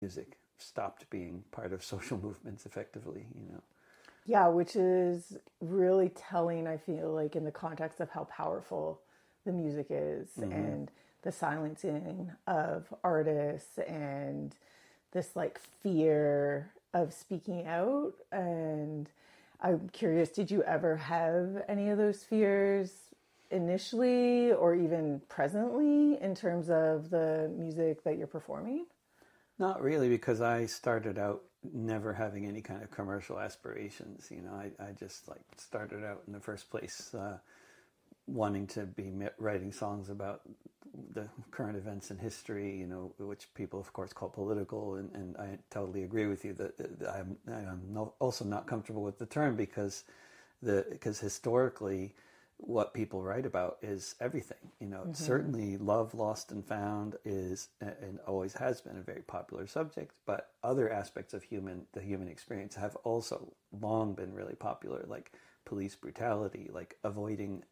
music stopped being part of social movements effectively, you know. Yeah, which is really telling, I feel like, in the context of how powerful the music is Mm-hmm. and the silencing of artists and this like fear of speaking out. And I'm curious, did you ever have any of those fears initially or even presently in terms of the music that you're performing? Not really, because I started out never having any kind of commercial aspirations. You know, I just like started out in the first place wanting to be writing songs about the current events in history, you know, which people, of course, call political. And I totally agree with you that I'm also not comfortable with the term because historically, what people write about is everything. You know, Mm-hmm. certainly love lost and found is and always has been a very popular subject, but other aspects of the human experience have also long been really popular, like police brutality, like avoiding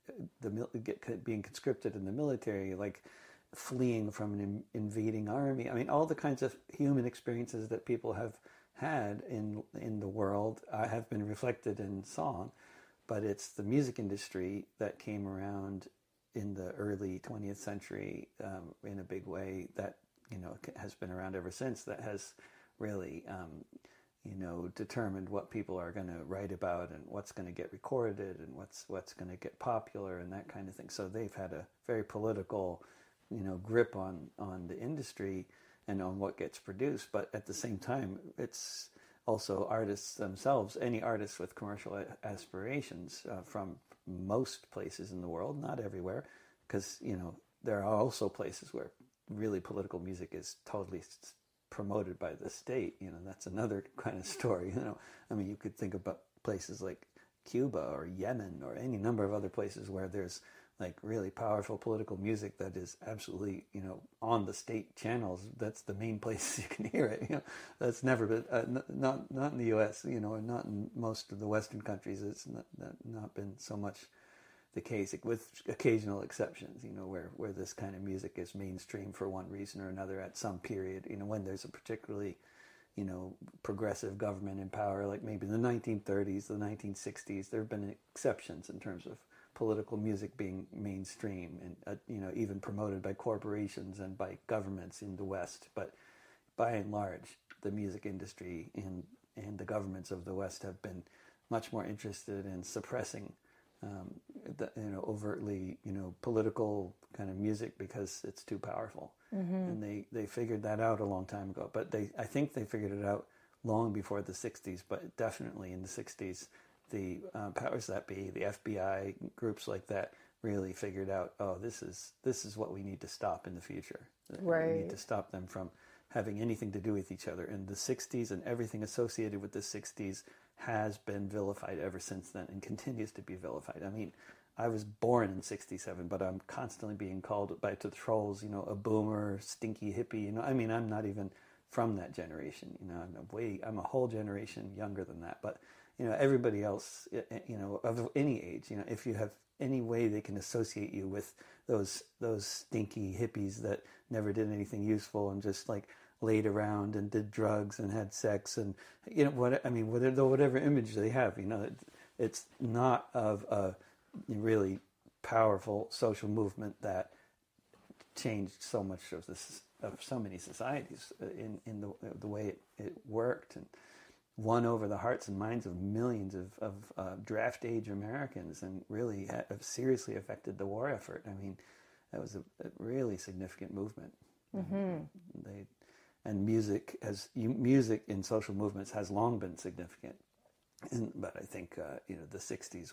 being conscripted in the military, like fleeing from an invading army. I mean, all the kinds of human experiences that people have had in the world have been reflected in song, but it's the music industry that came around in the early 20th century in a big way that, you know, has been around ever since, that has really you know, determined what people are going to write about and what's going to get recorded and what's going to get popular and that kind of thing. So they've had a very political, you know, grip on the industry and on what gets produced. But at the same time, it's also artists themselves, any artists with commercial aspirations from most places in the world, not everywhere, because, you know, there are also places where really political music is totally promoted by the state. You know, that's another kind of story. You know, I mean, you could think about places like Cuba or Yemen or any number of other places where there's like really powerful political music that is absolutely, you know, on the state channels. That's the main place you can hear it. You know, that's never been not in the U.S. You know, and not in most of the Western countries. It's not been so much the case, with occasional exceptions, you know, where this kind of music is mainstream for one reason or another at some period, you know, when there's a particularly, you know, progressive government in power, like maybe the 1930s, the 1960s. There have been exceptions in terms of political music being mainstream and, you know, even promoted by corporations and by governments in the West. But by and large, the music industry and the governments of the West have been much more interested in suppressing you know, overtly, you know, political kind of music because it's too powerful. Mm-hmm. And they figured that out a long time ago. But I think they figured it out long before the 60s, but definitely in the 60s, the powers that be, the FBI, groups like that, really figured out, oh, this is what we need to stop in the future. We need Right. to stop them from having anything to do with each other. And the 60s and everything associated with the 60s has been vilified ever since then and continues to be vilified. I mean, I was born in 67, but I'm constantly being called by to the trolls, you know, a boomer, stinky hippie, you know. I mean, I'm not even from that generation, you know. I'm a whole generation younger than that. But, you know, everybody else, you know, of any age, you know, if you have any way they can associate you with those stinky hippies that never did anything useful and just like laid around and did drugs and had sex and, you know, whatever image they have, you know, it's not of a really powerful social movement that changed so much of so many societies in the way it worked and won over the hearts and minds of millions of draft age Americans and really seriously affected the war effort. I mean, that was a really significant movement. Mm-hmm. They and music in social movements has long been significant, but I think you know, the '60s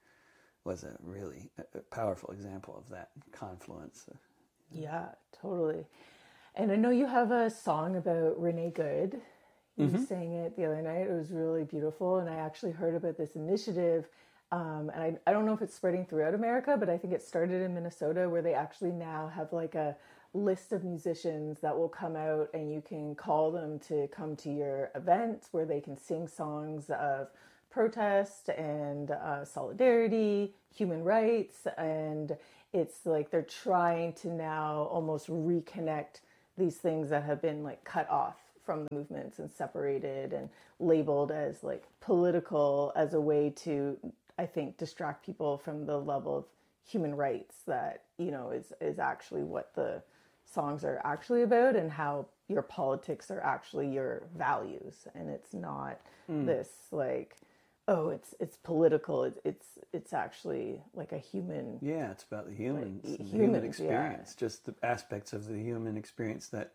was a really powerful example of that confluence. Yeah, totally. And I know you have a song about Renee Good. You Mm-hmm. sang it the other night. It was really beautiful. And I actually heard about this initiative. And I don't know if it's spreading throughout America, but I think it started in Minnesota where they actually now have like a list of musicians that will come out and you can call them to come to your event where they can sing songs of protest and solidarity, human rights. And it's like they're trying to now almost reconnect these things that have been like cut off from the movements and separated and labeled as like political as a way to, I think, distract people from the level of human rights that, is actually what the songs are actually about, and how your politics are actually your values. And it's not this like, oh, it's political. It's actually like a human. Yeah, it's about the humans, like, and the human experience, yeah. just the aspects of the human experience that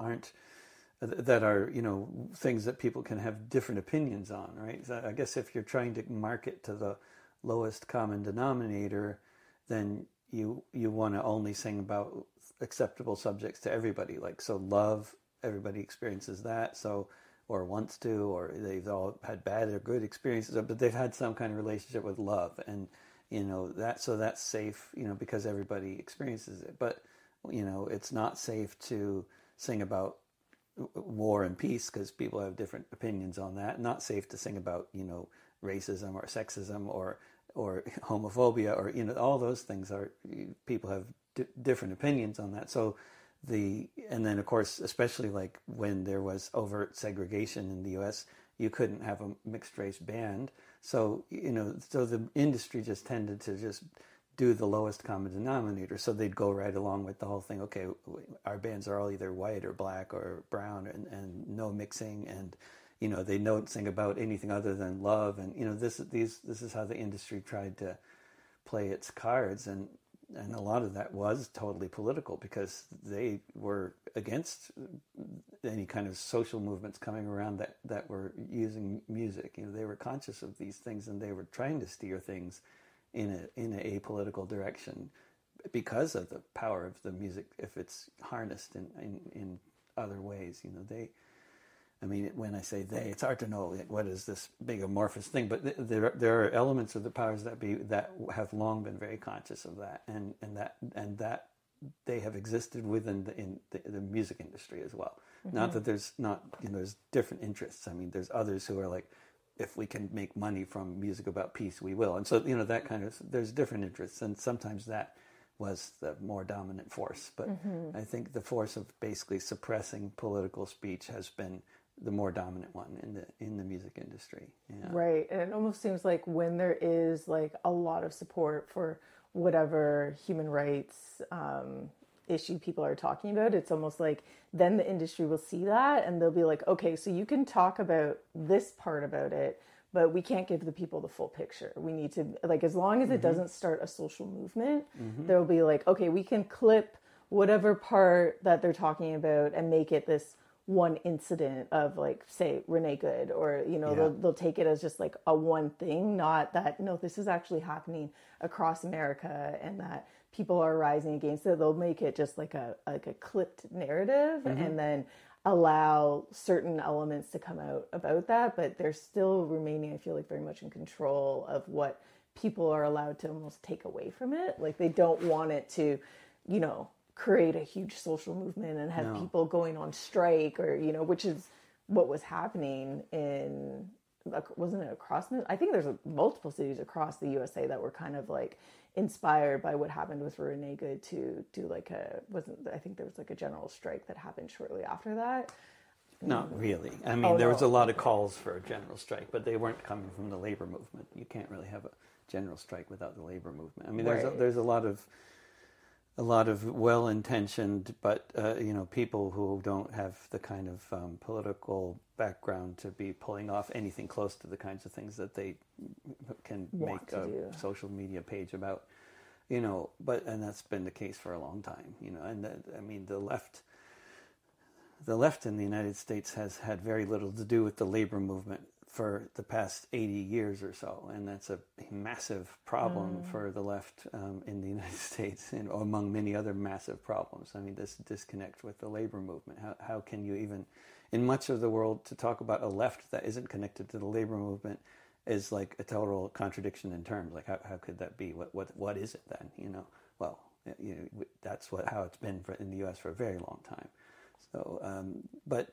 are, things that people can have different opinions on, right? So I guess if you're trying to market to the lowest common denominator, then you want to only sing about acceptable subjects to everybody. Like, so love, everybody experiences that, so, or wants to, or they've all had bad or good experiences, but they've had some kind of relationship with love, and that's safe, because everybody experiences it. But it's not safe to sing about war and peace because people have different opinions on that. Not safe to sing about racism or sexism or homophobia, or all those things are, people have different opinions on that. So and then of course, especially like when there was overt segregation in the U.S., you couldn't have a mixed race band. So so the industry just tended to just do the lowest common denominator. So they'd go right along with the whole thing. Okay, our bands are all either white or black or brown, and no mixing, and they don't sing about anything other than love. And this is how the industry tried to play its cards, and a lot of that was totally political, because they were against any kind of social movements coming around that were using music. They were conscious of these things, and they were trying to steer things in a apolitical direction because of the power of the music if it's harnessed in other ways. When I say they, it's hard to know what is this big amorphous thing, but there are elements of the powers that be that have long been very conscious of that, and that they have existed within the music industry as well. Mm-hmm. Not that there's there's different interests. There's others who are like, if we can make money from music about peace, we will. And so that kind of, there's different interests, and sometimes that was the more dominant force. But I think the force of basically suppressing political speech has been the more dominant one in the music industry. Yeah. Right. And it almost seems like when there is like a lot of support for whatever human rights issue people are talking about, it's almost like then the industry will see that and they'll be like, okay, so you can talk about this part about it, but we can't give the people the full picture. We need to, like, as long as it doesn't start a social movement, they'll be like, okay, we can clip whatever part that they're talking about and make it this one incident of, like, say Renee Good, or they'll take it as just like a one thing, not that no, this is actually happening across America and that people are rising against it. They'll make it just like a clipped narrative and then allow certain elements to come out about that, but they're still remaining, I feel like, very much in control of what people are allowed to almost take away from it. Like, they don't want it to create a huge social movement and have people going on strike, or which is what was happening in, wasn't it across, I think there's multiple cities across the USA that were kind of like inspired by what happened with Renee Good to do like I think there was like a general strike that happened shortly after that. Not really. There was a lot of calls for a general strike, but they weren't coming from the labor movement. You can't really have a general strike without the labor movement. There's a lot of well-intentioned, but people who don't have the kind of political background to be pulling off anything close to the kinds of things that they can make a social media page about, and that's been the case for a long time, and the left in the United States has had very little to do with the labor movement for the past 80 years or so, and that's a massive problem for the left in the United States, and among many other massive problems. This disconnect with the labor movement. How can you even, in much of the world, to talk about a left that isn't connected to the labor movement is like a total contradiction in terms. Like, how could that be? What is it then? Well, that's how it's been in the U.S. for a very long time. So, but.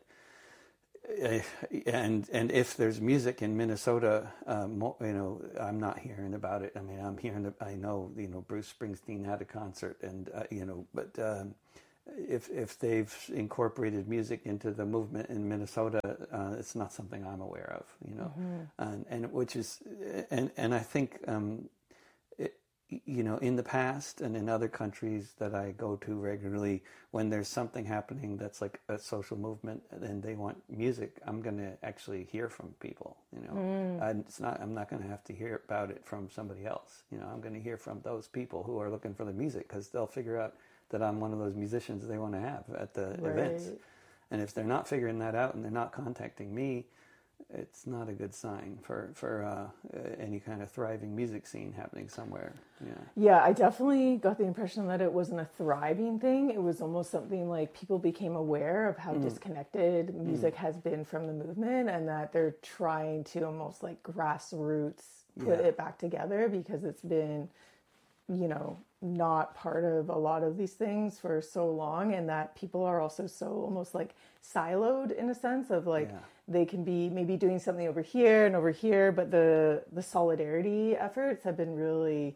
And if there's music in Minnesota, I'm not hearing about it. I know, Bruce Springsteen had a concert, and if they've incorporated music into the movement in Minnesota, it's not something I'm aware of, you know, and which is, and I think, it, you know, in the past and in other countries that I go to regularly, when there's something happening that's like a social movement and they want music, I'm going to actually hear from people, you know, I'm not going to have to hear about it from somebody else. You know, I'm going to hear from those people who are looking for the music, because they'll figure out that I'm one of those musicians they want to have at the events. And if they're not figuring that out and they're not contacting me, it's not a good sign for any kind of thriving music scene happening somewhere. Yeah, I definitely got the impression that it wasn't a thriving thing. It was almost something like people became aware of how disconnected music has been from the movement, and that they're trying to almost like grassroots put it back together, because it's been, you know, not part of a lot of these things for so long, and that people are also so almost like siloed in a sense of like they can be maybe doing something over here, but the solidarity efforts have been really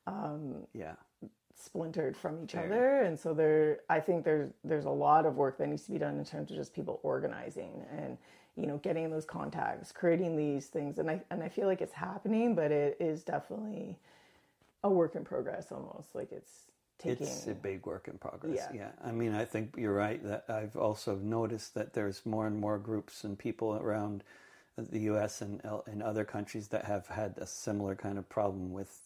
splintered from each other. And so I think there's a lot of work that needs to be done in terms of just people organizing and, you know, getting those contacts, creating these things, and I feel like it's happening, but it is definitely a work in progress, almost like it's a big work in progress. Yeah. I mean, I think you're right that I've also noticed that there's more and more groups and people around the U.S. and other countries that have had a similar kind of problem with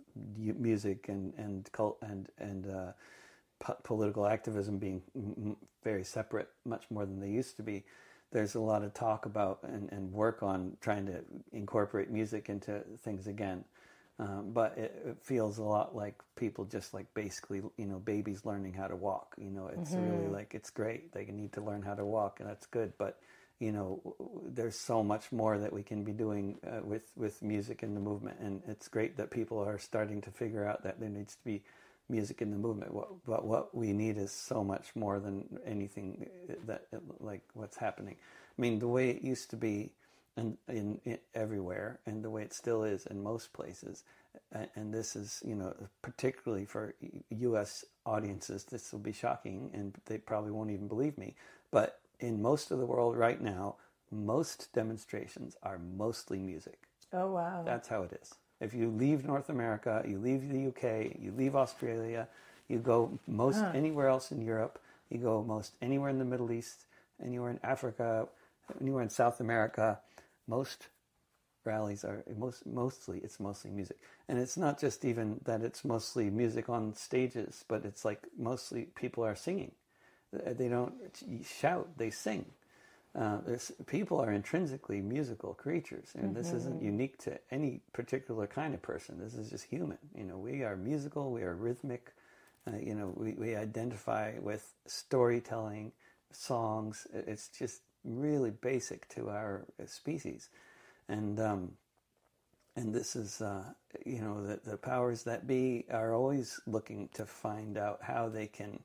music and cult and political activism being very separate, much more than they used to be. There's a lot of talk about and work on trying to incorporate music into things again. But it feels a lot like people just like basically, you know, babies learning how to walk. You know, it's really like, it's great. They need to learn how to walk, and that's good. But, you know, there's so much more that we can be doing with music in the movement. And it's great that people are starting to figure out that there needs to be music in the movement. But what we need is so much more than anything that, like, what's happening. I mean, the way it used to be, and in everywhere, and the way it still is in most places, and this is, you know, particularly for U.S. audiences, this will be shocking, and they probably won't even believe me, but in most of the world right now, most demonstrations are mostly music. Oh, wow. That's how it is. If you leave North America, you leave the UK, you leave Australia, you go most anywhere else in Europe, you go most anywhere in the Middle East, anywhere in Africa, anywhere in South America, most rallies are mostly music. And it's not just even that it's mostly music on stages, but it's like mostly people are singing. They don't shout, they sing. People are intrinsically musical creatures, and this isn't unique to any particular kind of person. This is just human. You know, we are musical, we are rhythmic. You know, we identify with storytelling, songs. It's just really basic to our species, and this is you know, the powers that be are always looking to find out how can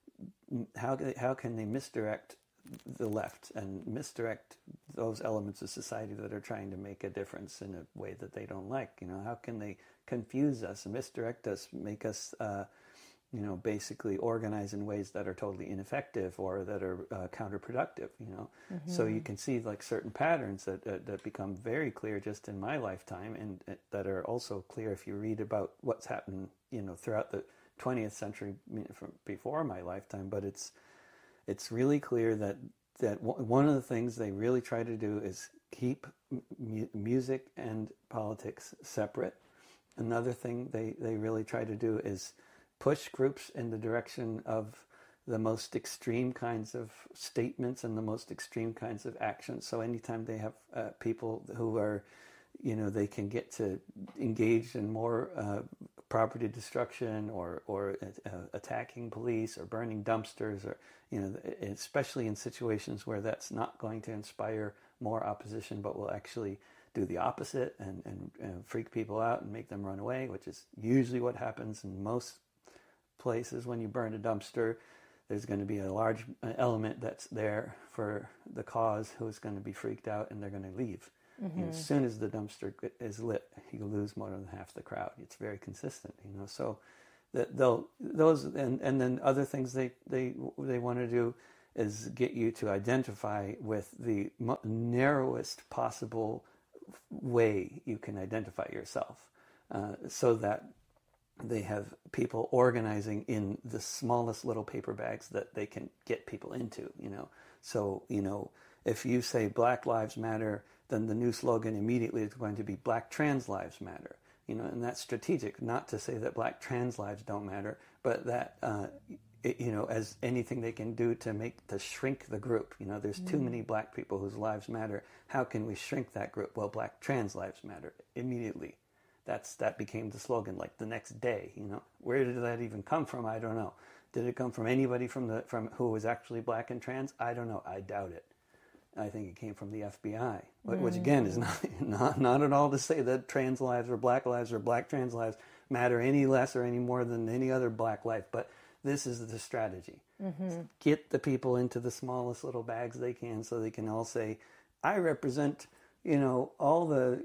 they misdirect the left and misdirect those elements of society that are trying to make a difference in a way that they don't like. You know, how can they confuse us, misdirect us, make us you know, basically organize in ways that are totally ineffective or that are counterproductive, you know. So you can see like certain patterns that become very clear just in my lifetime, and that are also clear if you read about what's happened, you know, throughout the 20th century from before my lifetime. But it's really clear that one of the things they really try to do is keep music and politics separate. Another thing they really try to do is push groups in the direction of the most extreme kinds of statements and the most extreme kinds of actions. So anytime they have people who are, you know, they can get to engage in more property destruction or attacking police or burning dumpsters, or, you know, especially in situations where that's not going to inspire more opposition, but will actually do the opposite and freak people out and make them run away, which is usually what happens in most places. When you burn a dumpster, there's going to be a large element that's there for the cause who's going to be freaked out, and they're going to leave. And as soon as the dumpster is lit, you lose more than half the crowd. It's very consistent, you know. So that they'll those and then other things they want to do is get you to identify with the narrowest possible way you can identify yourself, so that they have people organizing in the smallest little paper bags that they can get people into, So, if you say Black Lives Matter, then the new slogan immediately is going to be Black Trans Lives Matter, and that's strategic, not to say that Black trans lives don't matter, but that, as anything they can do to shrink the group. There's too many Black people whose lives matter. How can we shrink that group? Well, Black trans lives matter immediately. That became the slogan like the next day. Where did that even come from? I don't know. Did it come from anybody from who was actually Black and trans? I don't know. I doubt it. I think it came from the FBI, which again is not at all to say that trans lives or Black trans lives matter any less or any more than any other Black life. But this is the strategy. Get the people into the smallest little bags they can, so they can all say, I represent, all the,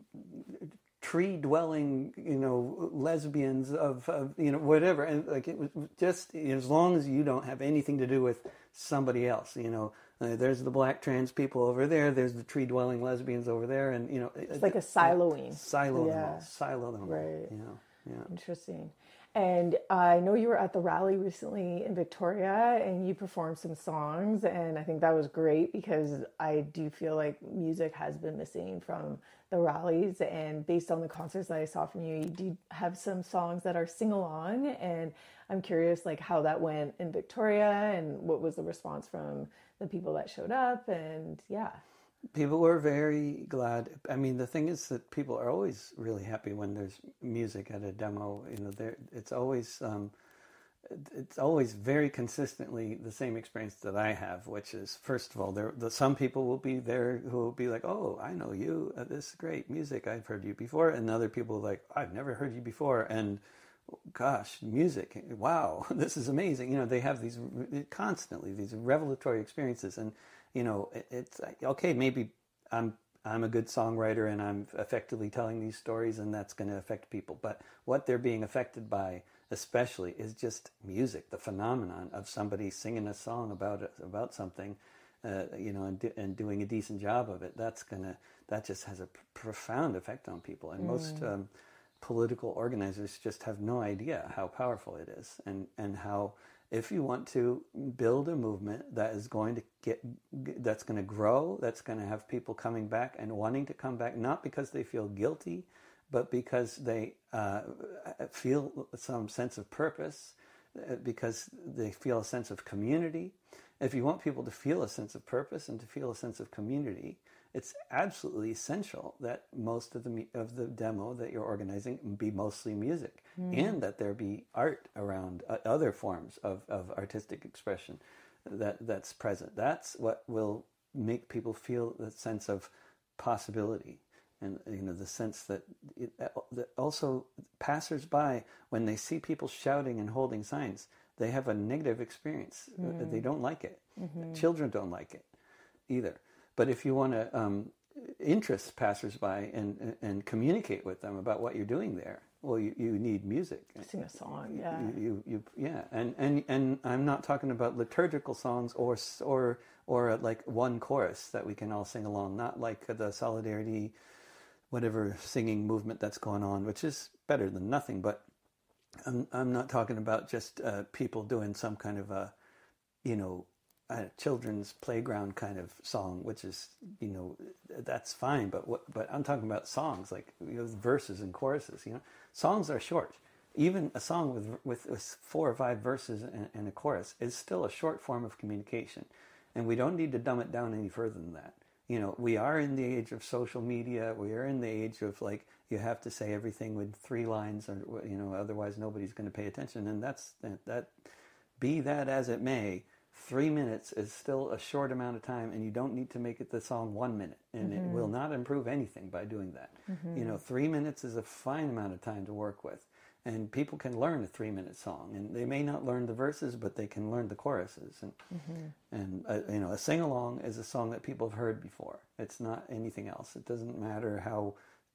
tree-dwelling, lesbians of whatever. And like, it was just, as long as you don't have anything to do with somebody else, there's the Black trans people over there, there's the tree-dwelling lesbians over there, and, it's like a siloing. Silo them all, right. Yeah. Interesting. And I know you were at the rally recently in Victoria and you performed some songs, and I think that was great because I do feel like music has been missing from the rallies, and based on the concerts that I saw from you, you do have some songs that are sing-along, and I'm curious like how that went in Victoria and what was the response from the people that showed up, and yeah. People were very glad. I mean, the thing is that people are always really happy when there's music at a demo. It's always very consistently the same experience that I have, which is, first of all, some people will be there who will be like, "Oh, I know you. This is great music. I've heard you before," and other people are like, "I've never heard you before," and gosh, music! Wow, this is amazing. They have these constantly these revelatory experiences, and it's okay. Maybe I'm a good songwriter and I'm effectively telling these stories, and that's going to affect people. But what they're being affected by, especially, is just music, the phenomenon of somebody singing a song about something, and doing a decent job of it. That just has a profound effect on people, and most political organizers just have no idea how powerful it is, and how, if you want to build a movement that is that's going to grow, that's going to have people coming back and wanting to come back, not because they feel guilty, but because they feel some sense of purpose, because they feel a sense of community. If you want people to feel a sense of purpose and to feel a sense of community, it's absolutely essential that most of the demo that you're organizing be mostly music, and that there be art around, other forms of artistic expression that's present. That's what will make people feel the sense of possibility, and the sense that also passersby, when they see people shouting and holding signs, they have a negative experience. They don't like it. Children don't like it either. But if you want to interest passersby and communicate with them about what you're doing there, well, you need music. Sing a song, yeah. Yeah, and I'm not talking about liturgical songs or like one chorus that we can all sing along. Not like the solidarity, whatever singing movement that's going on, which is better than nothing. But I'm not talking about just people doing some kind of a, children's playground kind of song, which is, that's fine. But I'm talking about songs like verses and choruses. Songs are short. Even a song with 4 or 5 verses and a chorus is still a short form of communication, and we don't need to dumb it down any further than that. We are in the age of social media. We are in the age of you have to say everything with 3 lines, or otherwise nobody's going to pay attention. And that. Be that as it may, 3 minutes is still a short amount of time, and you don't need to make the song 1 minute, and it will not improve anything by doing that. 3 minutes is a fine amount of time to work with, and people can learn a 3-minute song, and they may not learn the verses, but they can learn the choruses. And a sing-along is a song that people have heard before. It's not anything else. It doesn't matter how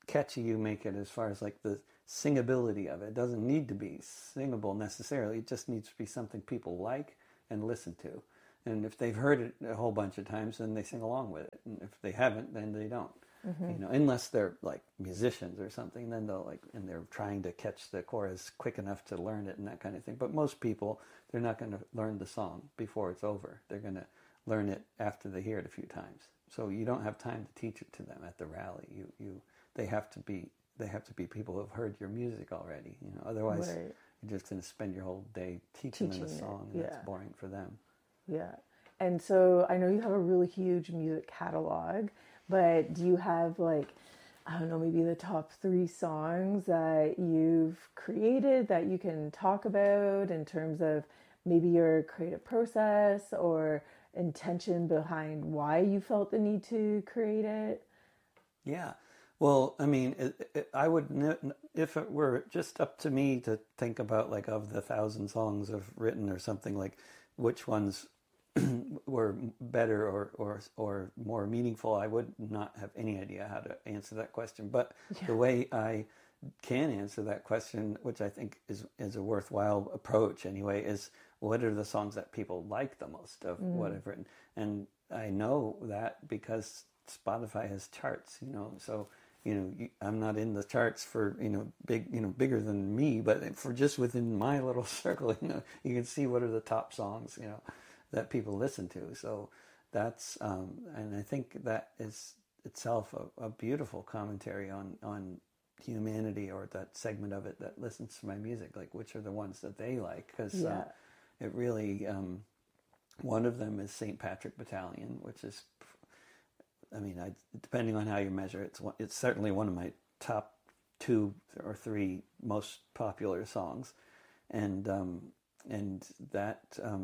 catchy you make it as far as like the singability of it. It doesn't need to be singable necessarily. It just needs to be something people like and listen to. And if they've heard it a whole bunch of times, then they sing along with it. And if they haven't, then they don't. You know, unless they're like musicians or something, then they'll like, and they're trying to catch the chorus quick enough to learn it and that kind of thing. But most people, they're not going to learn the song before it's over. They're going to learn it after they hear it a few times. So you don't have time to teach it to them at the rally. They have to be people who have heard your music already. You know, otherwise you're just going to spend your whole day teaching them a song, and that's boring for them. Yeah. And so I know you have a really huge music catalog, but do you have like, I don't know, maybe the top 3 songs that you've created that you can talk about in terms of maybe your creative process or intention behind why you felt the need to create it? Yeah. Well, I mean, I would, if it were just up to me to think about like of the 1,000 songs I've written or something, like which ones were better or more meaningful, I would not have any idea how to answer that question. But the way I can answer that question, which I think is a worthwhile approach anyway, is what are the songs that people like the most of what I've written? And I know that because Spotify has charts, you know, so, you know, I'm not in the charts for, you know, bigger than me, but for just within my little circle, you know, you can see what are the top songs, you know, that people listen to. So that's, and I think that is itself a beautiful commentary on humanity, or that segment of it that listens to my music, like which are the ones that they like, because it really, one of them is St. Patrick Battalion, which is, I mean, depending on how you measure it, it's certainly one of my top 2 or 3 most popular songs, and that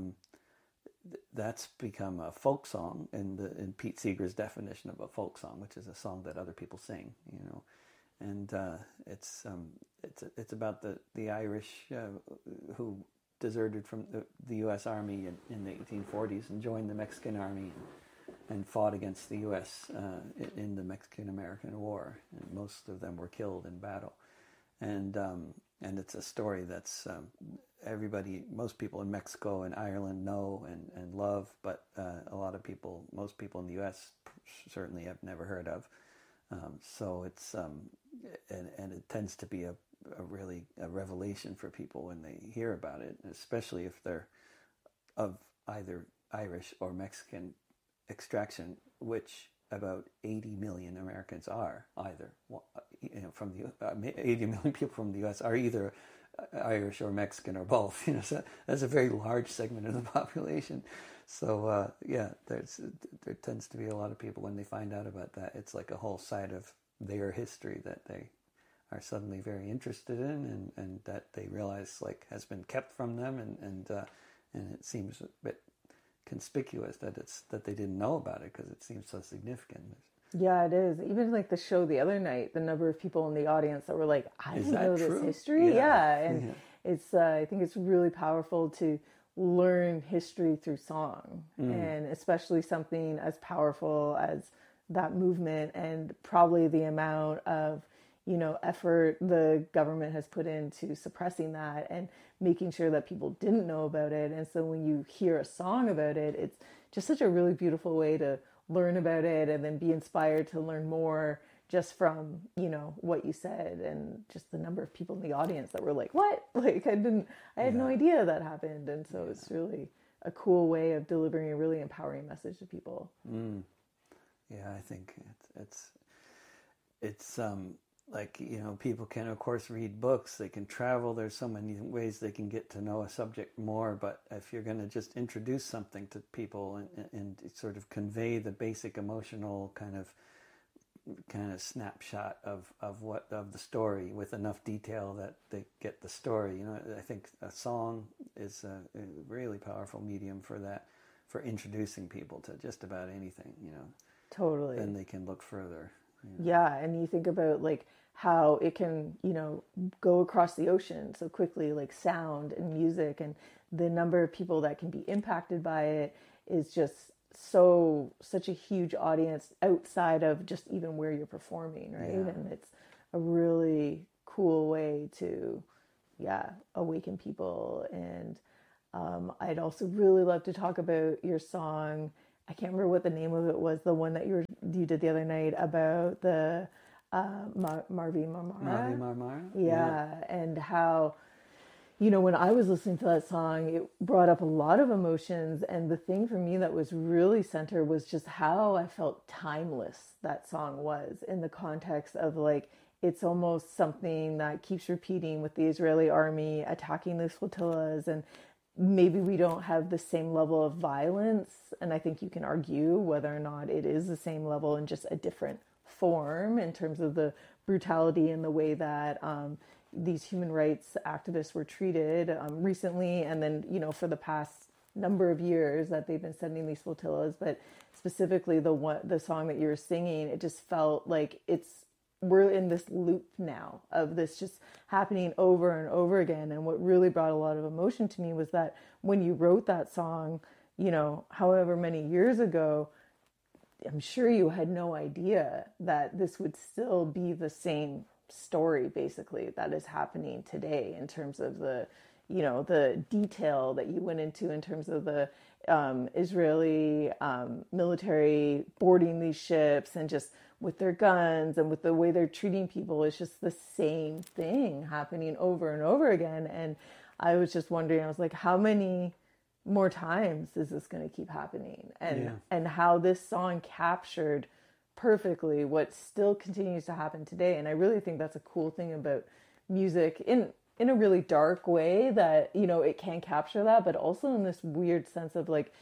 that's become a folk song in Pete Seeger's definition of a folk song, which is a song that other people sing, you know, and it's about the Irish who deserted from the U.S. Army in the 1840s and joined the Mexican Army and fought against the U.S. In the Mexican-American War, and most of them were killed in battle, and it's a story that's most people in Mexico and Ireland know and love, but most people in the U.S. certainly have never heard of. So it's and it tends to be a revelation for people when they hear about it, especially if they're of either Irish or Mexican extraction, which about 80 million Americans are either. You know, from the 80 million people from the U.S. are either Irish or Mexican or both. You know, so that's a very large segment of the population. So there tends to be a lot of people when they find out about that. It's like a whole side of their history that they are suddenly very interested in, and that they realize like has been kept from them, and it seems a bit conspicuous that they didn't know about it because it seems so significant. Yeah, it is. Even like the show the other night, the number of people in the audience that were like, I didn't know this history. Yeah. And it's, I think it's really powerful to learn history through song, and especially something as powerful as that movement, and probably the amount of, you know, effort the government has put into suppressing that and making sure that people didn't know about it. And so when you hear a song about it, it's just such a really beautiful way to learn about it and then be inspired to learn more just from, you know, what you said, and just the number of people in the audience that were like, what? Like, I had no idea that happened. And so it's really a cool way of delivering a really empowering message to people. Yeah, I think it's like, you know, people can of course read books, they can travel, there's so many ways they can get to know a subject more, but if you're going to just introduce something to people and sort of convey the basic emotional kind of snapshot of the story with enough detail that they get the story, you know, I think a song is a really powerful medium for that, for introducing people to just about anything, you know. Totally. Then they can look further. You know. Yeah, and you think about like how it can, you know, go across the ocean so quickly, like sound and music, and the number of people that can be impacted by it is just such a huge audience outside of just even where you're performing, right? And it's a really cool way to, yeah, awaken people. And I'd also really love to talk about your song. I can't remember what the name of it was, the one that you did the other night about the Marvi Mavi Marmara. Marmara. Yeah. Yeah, and how, when I was listening to that song, it brought up a lot of emotions. And the thing for me that was really center was just how I felt timeless that song was, in the context of like, it's almost something that keeps repeating with the Israeli army attacking these flotillas. And maybe we don't have the same level of violence. And I think you can argue whether or not it is the same level in just a different form in terms of the brutality and the way that these human rights activists were treated recently, and then for the past number of years that they've been sending these flotillas. But specifically the song that you were singing, it just felt like we're in this loop now of this just happening over and over again. And what really brought a lot of emotion to me was that when you wrote that song, however many years ago, I'm sure you had no idea that this would still be the same story, basically, that is happening today, in terms of the detail that you went into in terms of the Israeli military boarding these ships, and just with their guns and with the way they're treating people. It's just the same thing happening over and over again. And I was just wondering, I was like, how many more times is this going to keep happening? And how this song captured perfectly what still continues to happen today. And I really think that's a cool thing about music, in a really dark way, that it can capture that, but also in this weird sense of like,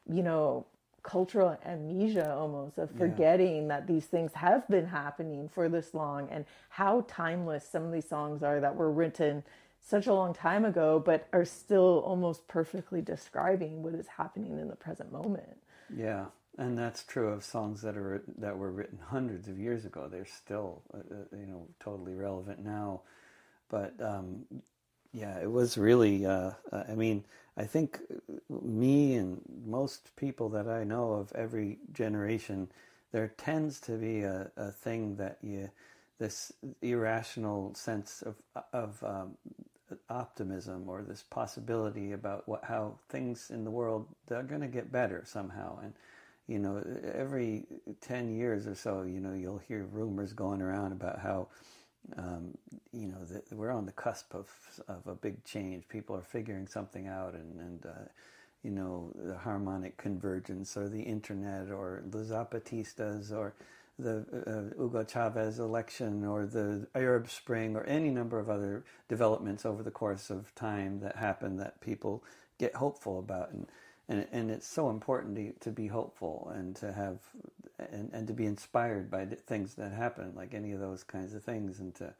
cultural amnesia, almost, of forgetting that these things have been happening for this long, and how timeless some of these songs are that were written such a long time ago, but are still almost perfectly describing what is happening in the present moment. Yeah, and that's true of songs that were written hundreds of years ago. They're still, totally relevant now. But yeah, it was really. I mean, I think me and most people that I know of every generation, there tends to be a thing that this irrational sense of optimism, or this possibility about how things in the world, they're going to get better somehow. And every 10 years or so, you'll hear rumors going around about how that we're on the cusp of a big change. People are figuring something out, and the harmonic convergence, or the internet, or the Zapatistas, or the Hugo Chavez election, or the Arab Spring, or any number of other developments over the course of time that happen that people get hopeful about. And it's so important to be hopeful, and to have and to be inspired by things that happen, like any of those kinds of things, and to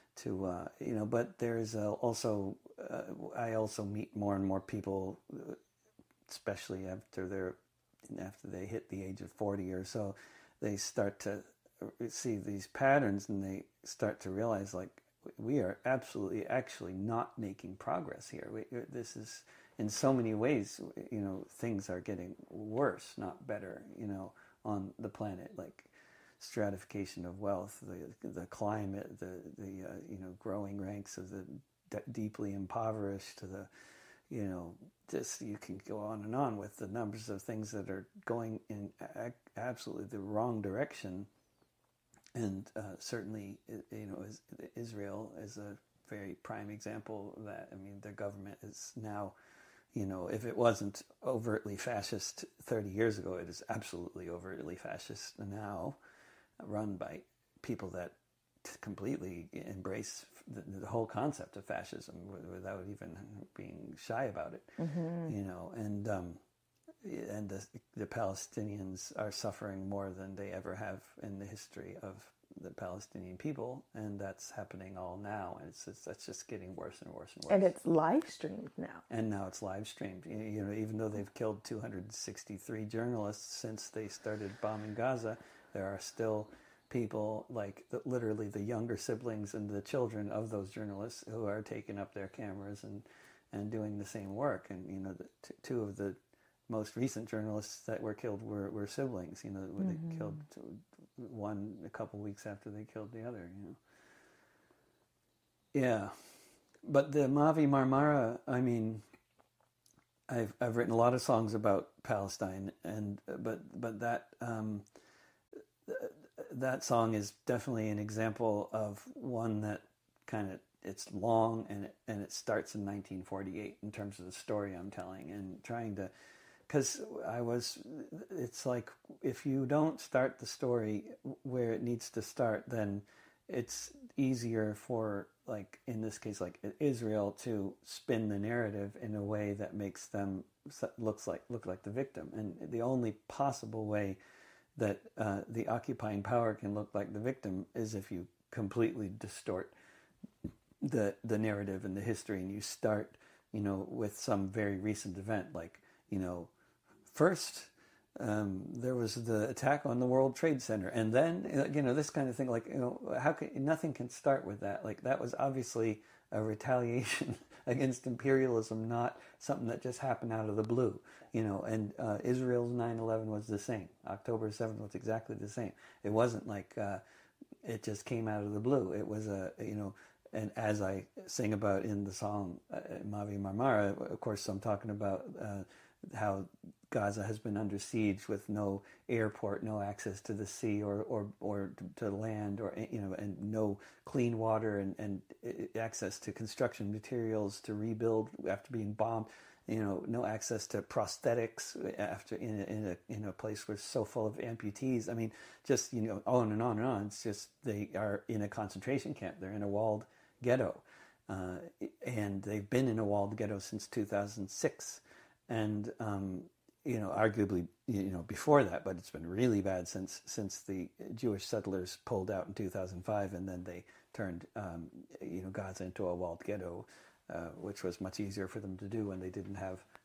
But there's also I also meet more and more people, especially after they hit the age of 40 or so. They start to see these patterns, and they start to realize, like, we are absolutely actually not making progress here. This is, in so many ways, things are getting worse, not better, on the planet, like stratification of wealth, the climate, the growing ranks of the deeply impoverished, to the, just, you can go on and on with the numbers of things that are going in absolutely the wrong direction. And certainly, Israel is a very prime example of that. I mean, their government is now, if it wasn't overtly fascist 30 years ago, it is absolutely overtly fascist now, run by people that completely embrace the whole concept of fascism without even being shy about it. Mm-hmm. And the Palestinians are suffering more than they ever have in the history of the Palestinian people, and that's happening all now, and that's just getting worse and worse and worse. And it's live streamed now. And now it's live streamed. Even though they've killed 263 journalists since they started bombing Gaza, there are still people, like literally the younger siblings and the children of those journalists, who are taking up their cameras and doing the same work. And two of the most recent journalists that were killed were siblings. They killed one a couple weeks after they killed the other. Yeah, but the Mavi Marmara, I mean, I've written a lot of songs about Palestine, and but that song is definitely an example of one that kind of, it's long, and it starts in 1948 in terms of the story I'm telling, and trying to, because it's like, if you don't start the story where it needs to start, then it's easier for, like in this case, like Israel, to spin the narrative in a way that makes them look like the victim. And the only possible way that the occupying power can look like the victim is if you completely distort the narrative and the history, and you start, with some very recent event, like, first, there was the attack on the World Trade Center, and then, this kind of thing. Like, how can nothing can start with that? Like, that was obviously a retaliation against imperialism, not something that just happened out of the blue. And Israel's 9/11 was the same. October 7th was exactly the same. It wasn't like it just came out of the blue. It was and as I sing about in the song Mavi Marmara, of course, I'm talking about how Gaza has been under siege with no airport, no access to the sea or to land, or and no clean water, and access to construction materials to rebuild after being bombed. No access to prosthetics after in a place where it's so full of amputees. I mean, just on and on and on. It's just, they are in a concentration camp. They're in a walled ghetto, and they've been in a walled ghetto since 2006, and arguably before that, but it's been really bad since the Jewish settlers pulled out in 2005, and then they turned Gaza into a walled ghetto, which was much easier for them to do when they didn't have